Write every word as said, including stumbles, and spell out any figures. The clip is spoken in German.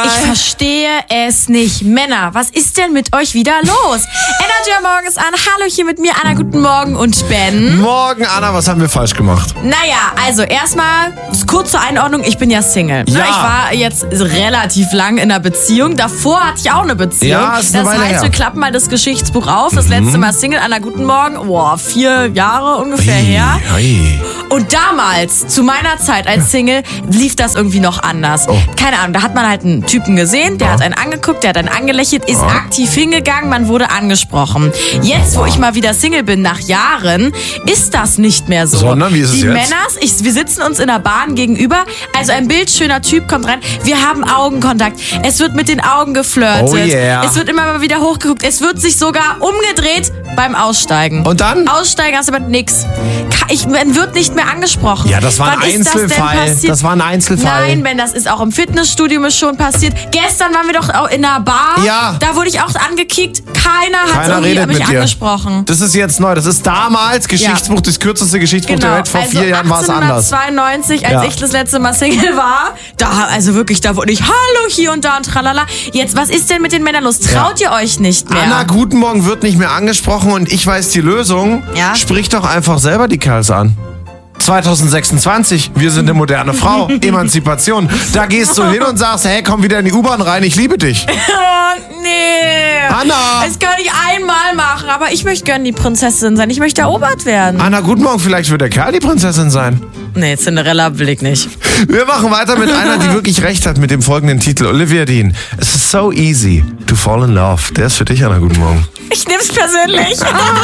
Ich verstehe es nicht. Männer, was ist denn mit euch wieder los? Energy am Morgen ist an. Hallo, hier mit mir, Anna, guten Morgen und Ben. Morgen, Anna, was haben wir falsch gemacht? Naja, also erstmal kurz zur Einordnung, ich bin ja Single. Ja. Ich war jetzt relativ lang in einer Beziehung. Davor hatte ich auch eine Beziehung. Ja, ist eine das Weile heißt, her. wir klappen mal das Geschichtsbuch auf. Das letzte Mal Single, Anna, guten Morgen. Boah, vier Jahre ungefähr her. Ei. Und damals, zu meiner Zeit als Single, lief das irgendwie noch anders. Oh. Keine Ahnung, da hat man halt einen Typen gesehen, der Ja. hat einen angeguckt, der hat einen angelächelt, ist aktiv hingegangen, man wurde angesprochen. Jetzt, wo ich mal wieder Single bin, nach Jahren, ist das nicht mehr so. Sondern, wie ist es Die jetzt? Männers, ich, wir sitzen uns in der Bahn gegenüber, also ein bildschöner Typ kommt rein, wir haben Augenkontakt, es wird mit den Augen geflirtet, Oh yeah. es wird immer mal wieder hochgeguckt, es wird sich sogar umgedreht beim Aussteigen. Und dann? Aussteigen hast du aber nix. Ich, man wird nicht mehr angesprochen. Ja, das war ein Wann ist das denn Einzelfall. passiert? Das war ein Einzelfall. Nein, Ben, das ist auch im Fitnessstudio mir schon passiert. Gestern waren wir doch auch in einer Bar. Ja. Da wurde ich auch angekickt. Keiner hat Keiner irgendwie redet mich mit dir. angesprochen. Das ist jetzt neu. Das ist damals Geschichtsbuch, das kürzeste Geschichtsbuch der Welt. Vor also vier Jahren war es anders. achtzehnhundertzweiundneunzig, als Ja. ich das letzte Mal Single war, da, also wirklich, da wurde ich Hallo hier und da und tralala. Jetzt, was ist denn mit den Männern los? Traut ihr euch nicht mehr? Anna, guten Morgen wird nicht mehr angesprochen und ich weiß die Lösung. Ja? Sprich doch einfach selber die Kerls an. zwanzig sechsundzwanzig, wir sind eine moderne Frau, Emanzipation. Da gehst du hin und sagst, hey, komm wieder in die U-Bahn rein, ich liebe dich. Oh, nee. Anna! Das kann ich einmal machen, aber ich möchte gerne die Prinzessin sein. Ich möchte erobert werden. Anna, guten Morgen, vielleicht wird der Kerl die Prinzessin sein. Nee, Cinderella will ich nicht. Wir machen weiter mit einer, die wirklich recht hat mit dem folgenden Titel. Olivia Dean. Es ist so easy to fall in love. Der ist für dich, Anna, guten Morgen. Ich nehm's persönlich.